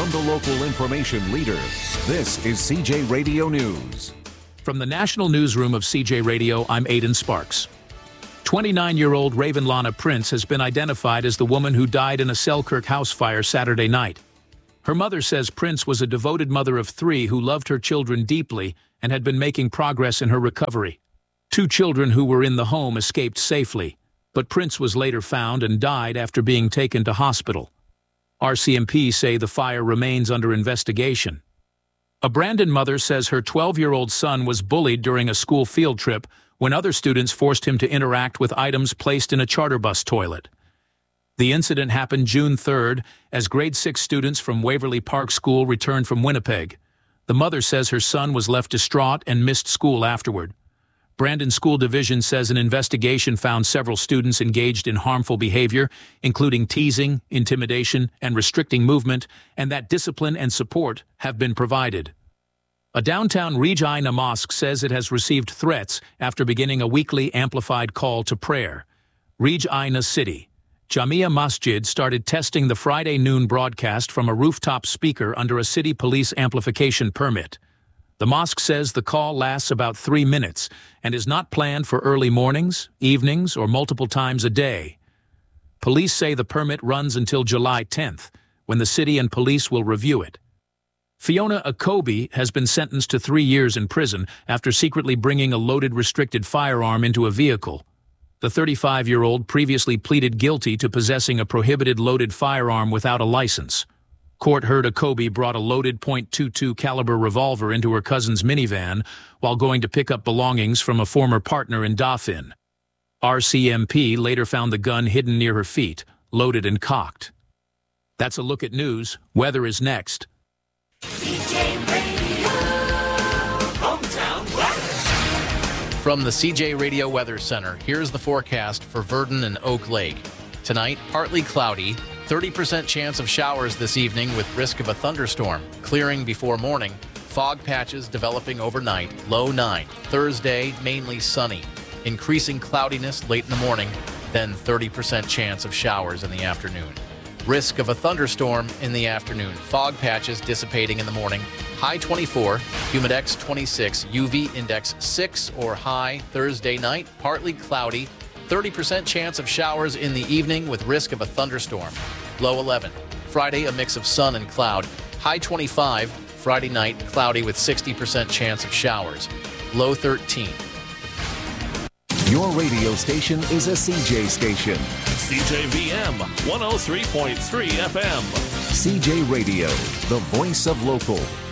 from the local information leader. This is CJ Radio News. From the National Newsroom of CJ Radio, I'm Aidan Sparks. 29-year-old Ravenlana Prince has been identified as the woman who died in a Selkirk house fire Saturday night. Her mother says Prince was a devoted mother of 3 who loved her children deeply and had been making progress in her recovery. 2 children who were in the home escaped safely, but Prince was later found and died after being taken to hospital. RCMP say the fire remains under investigation. A Brandon mother says her 12-year-old son was bullied during a school field trip when other students forced him to interact with items placed in a charter bus toilet. The incident happened June 3rd as grade 6 students from Waverly Park School returned from Winnipeg. The mother says her son was left distraught and missed school afterward. Brandon School Division says an investigation found several students engaged in harmful behavior, including teasing, intimidation, and restricting movement, and that discipline and support have been provided. A downtown Regina mosque says it has received threats after beginning a weekly amplified call to prayer. Regina City Jamia Masjid started testing the Friday noon broadcast from a rooftop speaker under a city police amplification permit. The mosque says the call lasts about 3 minutes and is not planned for early mornings, evenings, or multiple times a day. Police say the permit runs until July 10th, when the city and police will review it. Fiona Akobe has been sentenced to 3 years in prison after secretly bringing a loaded restricted firearm into a vehicle. The 35-year-old previously pleaded guilty to possessing a prohibited loaded firearm without a license. Court heard Akobe brought a loaded .22 caliber revolver into her cousin's minivan while going to pick up belongings from a former partner in Dauphin. RCMP later found the gun hidden near her feet, loaded and cocked. That's a look at news. Weather is next. CJ Radio, hometown weather. From the CJ Radio Weather Center, here's the forecast for Virden and Oak Lake. Tonight, partly cloudy, 30% chance of showers this evening with risk of a thunderstorm. Clearing before morning, fog patches developing overnight, low 9. Thursday, mainly sunny. Increasing cloudiness late in the morning, then 30% chance of showers in the afternoon. Risk of a thunderstorm in the afternoon. Fog patches dissipating in the morning. High 24, humidex 26, UV index 6 or high. Thursday night, partly cloudy. 30% chance of showers in the evening with risk of a thunderstorm. Low 11. Friday, a mix of sun and cloud. High 25. Friday night, cloudy with 60% chance of showers. Low 13. Your radio station is a CJ station. CJVM 103.3 FM. CJ Radio, the voice of local.